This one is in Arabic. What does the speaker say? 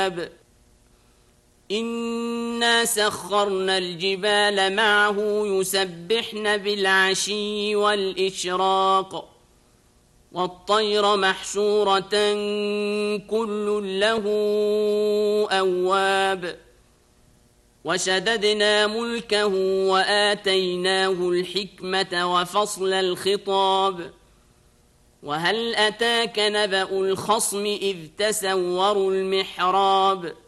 الأحزاب إنا سخرنا الجبال معه يسبحن بالعشي والإشراق والطير محشورة كل له أواب وشددنا ملكه وآتيناه الحكمة وفصل الخطاب وهل أتاك نبأ الخصم إذ تسوروا المحراب